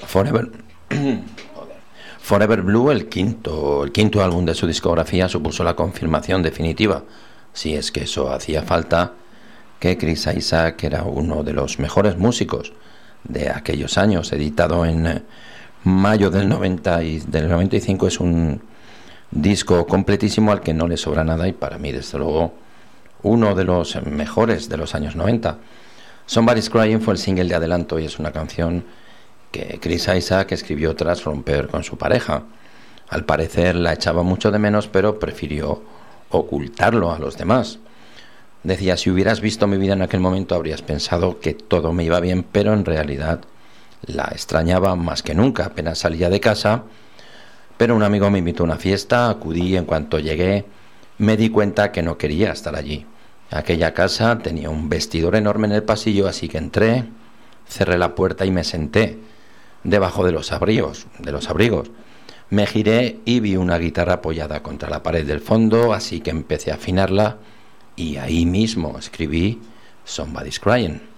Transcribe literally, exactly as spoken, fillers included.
Forever, Forever Blue, el quinto, el quinto álbum de su discografía, supuso la confirmación definitiva, si es que eso hacía falta, que Chris Isaak era uno de los mejores músicos de aquellos años. Editado en eh, mayo del noventa y, del noventa y cinco, es un disco completísimo al que no le sobra nada, y para mí, desde luego, uno de los mejores de los años noventa. Somebody's Crying fue el single de adelanto y es una canción que Chris Isaak escribió tras romper con su pareja. Al parecer la echaba mucho de menos, pero prefirió ocultarlo a los demás. Decía: si hubieras visto mi vida en aquel momento habrías pensado que todo me iba bien, pero en realidad la extrañaba más que nunca. Apenas salía de casa, pero un amigo me invitó a una fiesta, acudí. En cuanto llegué me di cuenta que no quería estar allí. Aquella casa tenía un vestidor enorme en el pasillo, así que entré, cerré la puerta y me senté debajo de los abrigos, de los abrigos. Me giré y vi una guitarra apoyada contra la pared del fondo, así que empecé a afinarla y ahí mismo escribí Somebody's Crying.